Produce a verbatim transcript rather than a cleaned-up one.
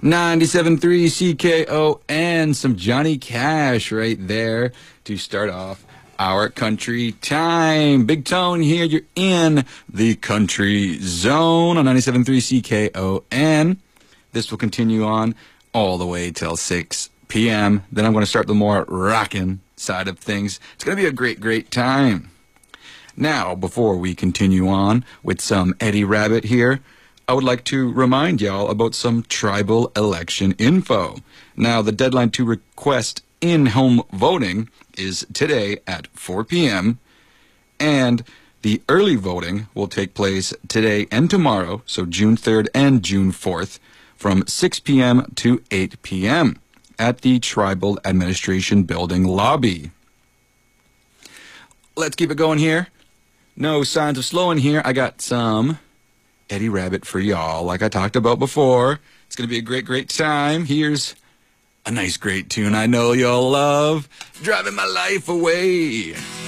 ninety-seven point three C K O N, some Johnny Cash right there to start off our country time. Big Tone here, you're in the country zone on ninety-seven point three C K O N. This will continue on all the way till six p m Then I'm going to start the more rockin' side of things. It's going to be a great, great time. Now, before we continue on with some Eddie Rabbitt here, I would like to remind y'all about some tribal election info. Now, the deadline to request in-home voting is today at four p m and the early voting will take place today and tomorrow, so June third and June fourth, from six p m to eight p m at the Tribal Administration Building lobby. Let's keep it going here. No signs of slowing here. I got some Eddie Rabbitt for y'all, like I talked about before. It's going to be a great, great time. Here's a nice, great tune I know y'all love, Driving My Life Away.